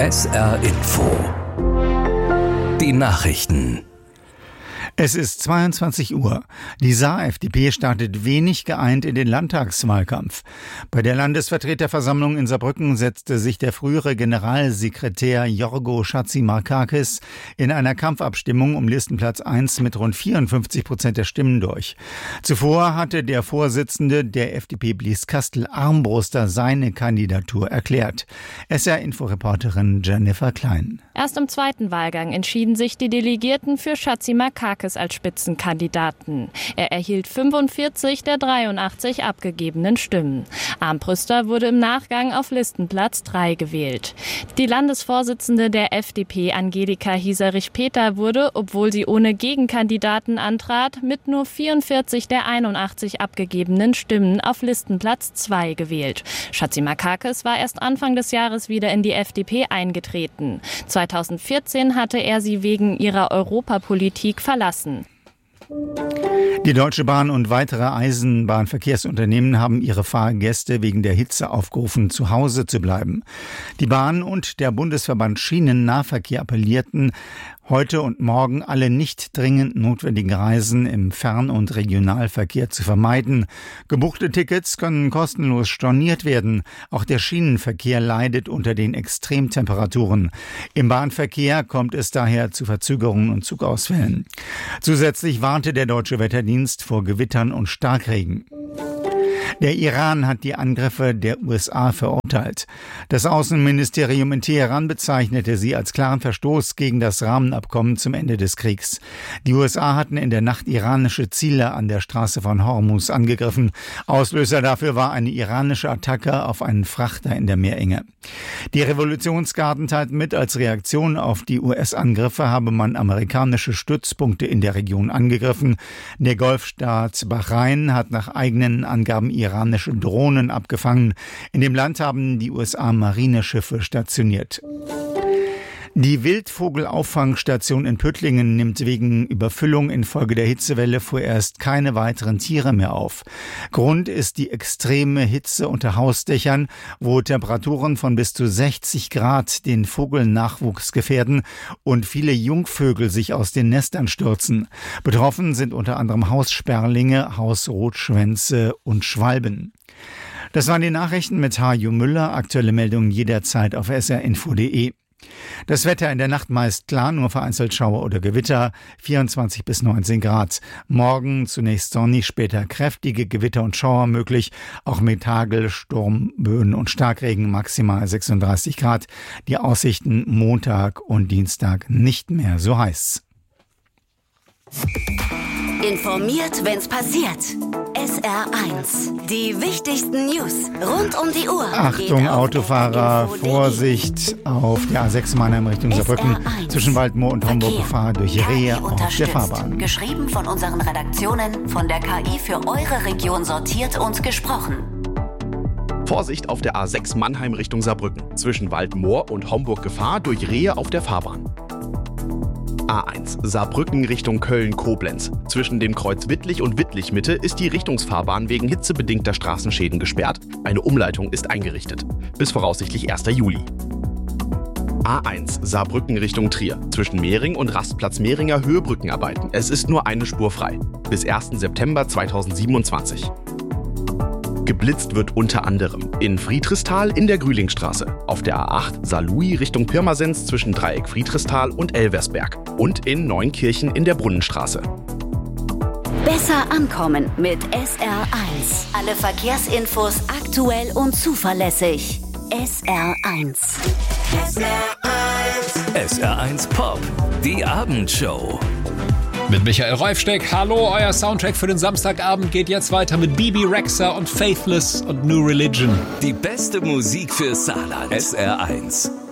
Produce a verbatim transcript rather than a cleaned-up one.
S R Info. Die Nachrichten. Es ist zweiundzwanzig Uhr. Die Saar-F D P startet wenig geeint in den Landtagswahlkampf. Bei der Landesvertreterversammlung in Saarbrücken setzte sich der frühere Generalsekretär Jorgo Chatzimarkakis in einer Kampfabstimmung um Listenplatz eins mit rund vierundfünfzig Prozent der Stimmen durch. Zuvor hatte der Vorsitzende der F D P Blieskastel Armbruster seine Kandidatur erklärt. S R-Inforeporterin Jennifer Klein. Erst im zweiten Wahlgang entschieden sich die Delegierten für Chatzimarkakis als Spitzenkandidaten. Er erhielt fünfundvierzig der dreiundachtzig abgegebenen Stimmen. Armbruster wurde im Nachgang auf Listenplatz drei gewählt. Die Landesvorsitzende der F D P, Angelika Hieserich-Peter, wurde, obwohl sie ohne Gegenkandidaten antrat, mit nur vierundvierzig der einundachtzig abgegebenen Stimmen auf Listenplatz zwei gewählt. Chatzimarkakis war erst Anfang des Jahres wieder in die F D P eingetreten. zweitausendvierzehn hatte er sie wegen ihrer Europapolitik verlassen. Die Deutsche Bahn und weitere Eisenbahnverkehrsunternehmen haben ihre Fahrgäste wegen der Hitze aufgerufen, zu Hause zu bleiben. Die Bahn und der Bundesverband Schienennahverkehr appellierten, heute und morgen alle nicht dringend notwendigen Reisen im Fern- und Regionalverkehr zu vermeiden. Gebuchte Tickets können kostenlos storniert werden. Auch der Schienenverkehr leidet unter den Extremtemperaturen. Im Bahnverkehr kommt es daher zu Verzögerungen und Zugausfällen. Zusätzlich warnte der Deutsche Wetterdienst vor Gewittern und Starkregen. Der Iran hat die Angriffe der U S A verurteilt. Das Außenministerium in Teheran bezeichnete sie als klaren Verstoß gegen das Rahmenabkommen zum Ende des Kriegs. Die U S A hatten in der Nacht iranische Ziele an der Straße von Hormuz angegriffen. Auslöser dafür war eine iranische Attacke auf einen Frachter in der Meerenge. Die Revolutionsgarden teilten mit, als Reaktion auf die U S-Angriffe habe man amerikanische Stützpunkte in der Region angegriffen. Der Golfstaat Bahrain hat nach eigenen Angaben iranische Drohnen abgefangen. In dem Land haben die U S A Marineschiffe stationiert. Die Wildvogelauffangstation in Püttlingen nimmt wegen Überfüllung infolge der Hitzewelle vorerst keine weiteren Tiere mehr auf. Grund ist die extreme Hitze unter Hausdächern, wo Temperaturen von bis zu sechzig Grad den Vogelnachwuchs gefährden und viele Jungvögel sich aus den Nestern stürzen. Betroffen sind unter anderem Haussperlinge, Hausrotschwänze und Schwalben. Das waren die Nachrichten mit Haju Müller. Aktuelle Meldungen jederzeit auf s r info punkt d e. Das Wetter in der Nacht meist klar, nur vereinzelt Schauer oder Gewitter, vierundzwanzig bis neunzehn Grad. Morgen zunächst sonnig, später kräftige Gewitter und Schauer möglich, auch mit Hagel, Sturm, Böen und Starkregen, maximal sechsunddreißig Grad. Die Aussichten Montag und Dienstag nicht mehr so heiß. Informiert, wenn's passiert. S R eins. Die wichtigsten News rund um die Uhr. Achtung, Autofahrer, Vorsicht auf der A sechs Mannheim Richtung Saarbrücken. Zwischen Waldmoor und Homburg Gefahr durch Rehe auf der Fahrbahn. Geschrieben von unseren Redaktionen, von der K I für eure Region sortiert und gesprochen. Vorsicht auf der A sechs Mannheim Richtung Saarbrücken. Zwischen Waldmoor und Homburg Gefahr durch Rehe auf der Fahrbahn. A eins Saarbrücken Richtung Köln-Koblenz. Zwischen dem Kreuz Wittlich und Wittlich-Mitte ist die Richtungsfahrbahn wegen hitzebedingter Straßenschäden gesperrt. Eine Umleitung ist eingerichtet. Bis voraussichtlich erster Juli. A eins Saarbrücken Richtung Trier. Zwischen Mehring und Rastplatz Mehringer Höhe Brückenarbeiten. Es ist nur eine Spur frei. Bis ersten September zweitausendsiebenundzwanzig. Geblitzt wird unter anderem in Friedrichsthal in der Grühlingstraße, auf der A acht Saarlouis Richtung Pirmasens zwischen Dreieck Friedrichsthal und Elversberg und in Neunkirchen in der Brunnenstraße. Besser ankommen mit S R eins. Alle Verkehrsinfos aktuell und zuverlässig. S R eins. S R eins. S R eins Pop. Die Abendshow. Mit Michael Reufsteck. Hallo, euer Soundtrack für den Samstagabend geht jetzt weiter mit Bibi Rexha und Faithless und New Religion. Die beste Musik für Saarland. S R eins.